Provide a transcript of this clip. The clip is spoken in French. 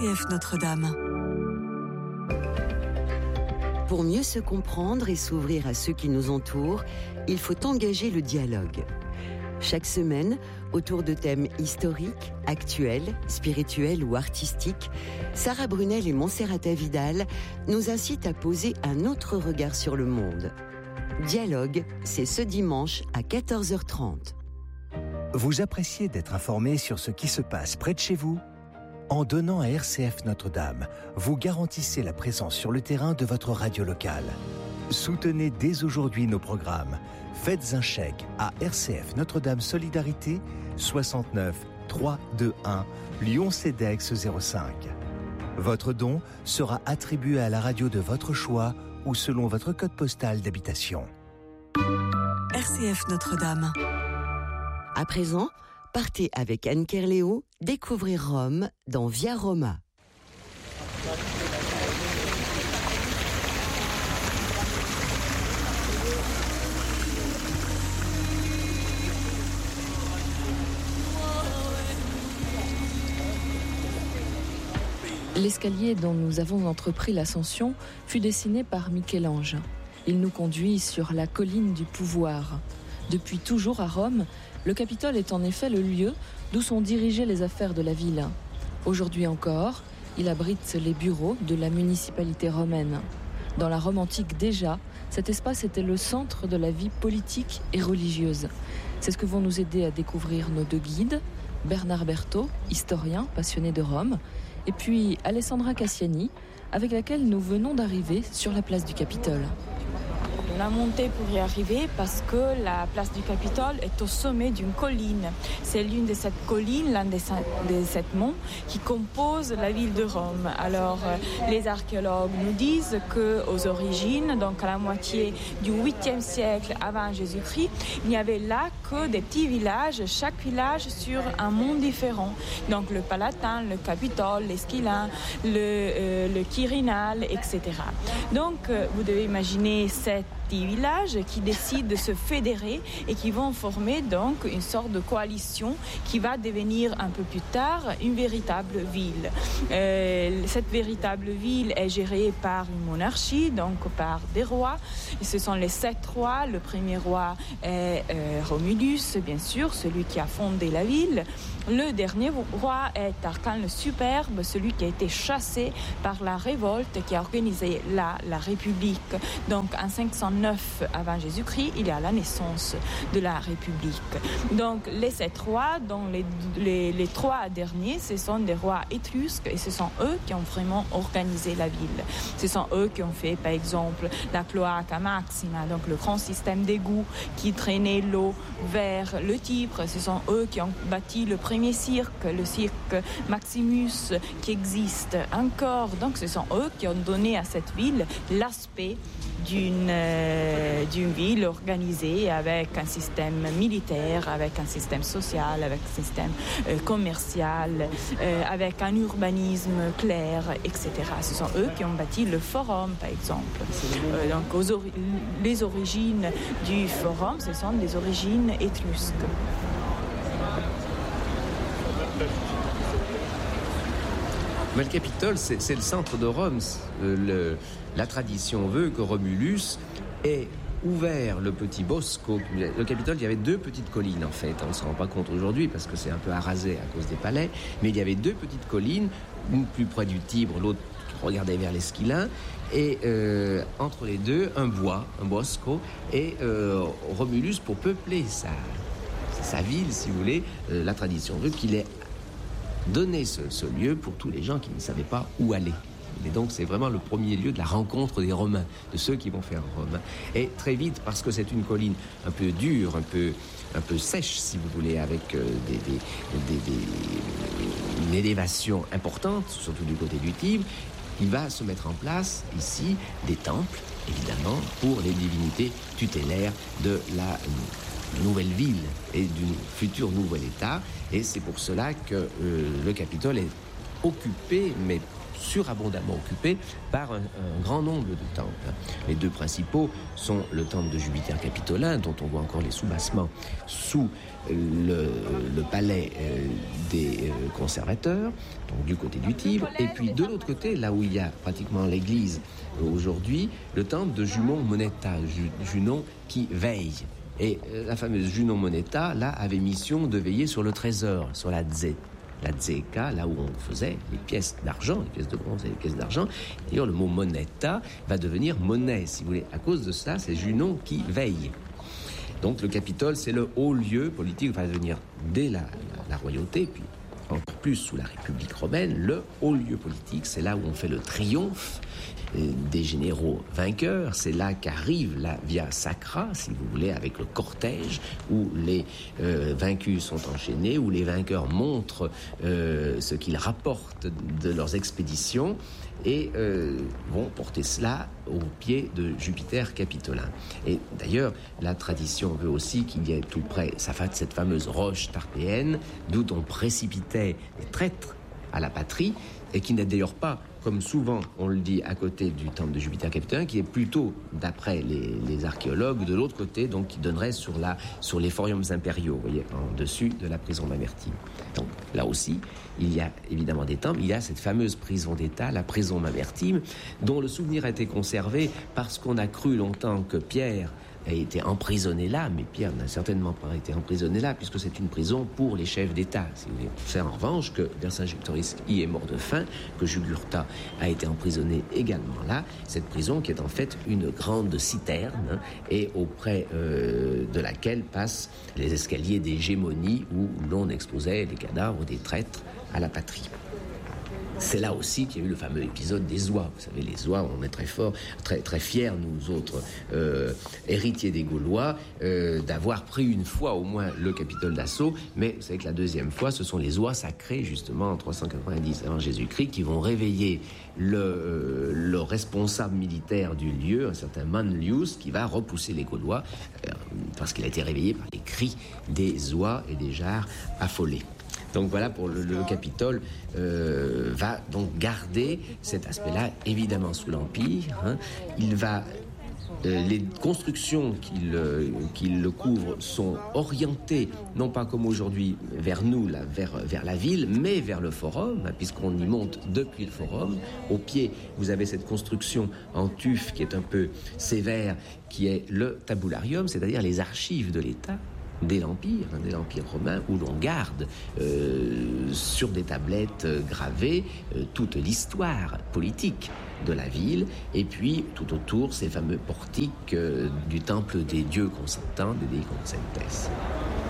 RCF Notre-Dame. Pour mieux se comprendre et s'ouvrir à ceux qui nous entourent, il faut engager le dialogue. Chaque semaine, autour de thèmes historiques, actuels, spirituels ou artistiques, Sarah Brunel et Monserrata Vidal nous incitent à poser un autre regard sur le monde. Dialogue, c'est ce dimanche à 14h30. Vous appréciez d'être informé sur ce qui se passe près de chez vous ? En donnant à RCF Notre-Dame, vous garantissez la présence sur le terrain de votre radio locale. Soutenez dès aujourd'hui nos programmes. Faites un chèque à RCF Notre-Dame Solidarité 69 321 Lyon-Cedex 05. Votre don sera attribué à la radio de votre choix ou selon votre code postal d'habitation. RCF Notre-Dame. À présent, partez avec Anne Kerléo découvrir Rome dans Via Roma. L'escalier dont nous avons entrepris l'ascension fut dessiné par Michel-Ange. Il nous conduit sur la colline du pouvoir. Depuis toujours à Rome, le Capitole est en effet le lieu d'où sont dirigées les affaires de la ville. Aujourd'hui encore, il abrite les bureaux de la municipalité romaine. Dans la Rome antique déjà, cet espace était le centre de la vie politique et religieuse. C'est ce que vont nous aider à découvrir nos deux guides, Bernard Berthaud, historien passionné de Rome, et puis Alessandra Cassiani, avec laquelle nous venons d'arriver sur la place du Capitole. On a monté pour y arriver parce que la place du Capitole est au sommet d'une colline. C'est l'une de ces collines, l'un de ces monts qui composent la ville de Rome. Alors, les archéologues nous disent qu'aux origines, donc à la moitié du 8e siècle avant Jésus-Christ, il n'y avait là que des petits villages, chaque village sur un mont différent. Donc le Palatin, le Capitole, l'Esquilin, le Quirinal, etc. Donc, vous devez imaginer cette villages qui décident de se fédérer et qui vont former donc une sorte de coalition qui va devenir un peu plus tard une véritable ville. Cette véritable ville est gérée par une monarchie, donc par des rois. Et ce sont les 7 rois. Le premier roi est Romulus, bien sûr, celui qui a fondé la ville. Le dernier roi est Tarquin le Superbe, celui qui a été chassé par la révolte qui a organisé la République. Donc en 509 avant Jésus-Christ, il y a la naissance de la République. Donc les 7 rois, dont les 3 derniers, ce sont des rois étrusques et ce sont eux qui ont vraiment organisé la ville. Ce sont eux qui ont fait par exemple la Cloaca Maxima, donc le grand système d'égout qui traînait l'eau vers le Tibre. Ce sont eux qui ont bâti le premier cirque, le cirque Maximus qui existe encore. Donc ce sont eux qui ont donné à cette ville l'aspect d'une ville organisée avec un système militaire, avec un système social, avec un système commercial, avec un urbanisme clair, etc. Ce sont eux qui ont bâti le Forum, par exemple. Donc les origines du Forum, ce sont des origines étrusques. Mais le Capitole, c'est le centre de Rome. La tradition veut que Romulus ait ouvert le petit Bosco. Le Capitole, il y avait 2 petites collines, en fait. On ne se rend pas compte aujourd'hui parce que c'est un peu arasé à cause des palais. Mais il y avait 2 petites collines, une plus près du Tibre, l'autre qui regardait vers l'Esquilin. Et entre les deux, un bois, un Bosco. Et Romulus, pour peupler sa ville, si vous voulez, la tradition veut qu'il ait donné ce lieu pour tous les gens qui ne savaient pas où aller. Et donc c'est vraiment le premier lieu de la rencontre des Romains, de ceux qui vont faire Rome. Et très vite, parce que c'est une colline un peu dure, un peu sèche, si vous voulez, avec une élévation importante, surtout du côté du Tibre, il va se mettre en place ici des temples, évidemment, pour les divinités tutélaires de la nouvelle ville et du futur nouvel État. Et c'est pour cela que le Capitole est occupé, mais surabondamment occupé par un grand nombre de temples. Les deux principaux sont le temple de Jupiter capitolin, dont on voit encore les soubassements sous le palais des conservateurs, donc du côté du Tibre, et puis de l'autre côté, là où il y a pratiquement l'église aujourd'hui, le temple de Junon Moneta, Junon qui veille. Et la fameuse Junon Moneta, là, avait mission de veiller sur le trésor, sur la Tzeka, là où on faisait les pièces d'argent, les pièces de bronze et les pièces d'argent. D'ailleurs, le mot moneta va devenir monnaie, si vous voulez. À cause de ça, c'est Junon qui veille. Donc le Capitole, c'est le haut lieu politique, va devenir dès la royauté, puis encore plus sous la République romaine, le haut lieu politique. C'est là où on fait le triomphe des généraux vainqueurs. C'est là qu'arrive la Via Sacra, si vous voulez, avec le cortège, où les vaincus sont enchaînés, où les vainqueurs montrent ce qu'ils rapportent de leurs expéditions et vont porter cela au pied de Jupiter capitolin. Et d'ailleurs, la tradition veut aussi qu'il y ait tout près cette fameuse roche tarpéenne, d'où on précipitait les traîtres à la patrie, et qui n'est d'ailleurs pas, comme souvent on le dit, à côté du temple de Jupiter capitolin, qui est plutôt, d'après les archéologues, de l'autre côté, donc qui donnerait sur les phoriums impériaux, vous voyez, en dessus de la prison Mamertine. Donc là aussi, il y a évidemment des temples, il y a cette fameuse prison d'État, la prison Mamertine, dont le souvenir a été conservé parce qu'on a cru longtemps que Pierre a été emprisonné là, mais Pierre n'a certainement pas été emprisonné là, puisque c'est une prison pour les chefs d'État, si vous voulez. C'est en revanche que Vercingétorix y est mort de faim, que Jugurtha a été emprisonné également là, cette prison qui est en fait une grande citerne, et auprès de laquelle passent les escaliers d'hégémonie où l'on exposait les cadavres des traîtres à la patrie. C'est là aussi qu'il y a eu le fameux épisode des oies. Vous savez, les oies, on est très forts, très fiers, nous autres héritiers des Gaulois, d'avoir pris une fois au moins le Capitole d'assaut. Mais vous savez que la deuxième fois, ce sont les oies sacrées, justement, en 390 avant Jésus-Christ, qui vont réveiller le responsable militaire du lieu, un certain Manlius, qui va repousser les Gaulois, parce qu'il a été réveillé par les cris des oies et des jarres affolés. Donc voilà, pour le Capitole va donc garder cet aspect-là, évidemment sous l'Empire. Il va les constructions qui le couvrent sont orientées, non pas comme aujourd'hui vers nous, là, vers la ville, mais vers le forum, puisqu'on y monte depuis le forum. Au pied, vous avez cette construction en tuf qui est un peu sévère, qui est le tabularium, c'est-à-dire les archives de l'État. Dès l'Empire romain, où l'on garde sur des tablettes gravées toute l'histoire politique de la ville, et puis tout autour ces fameux portiques du temple des dieux Constantins, des Dei Consentes.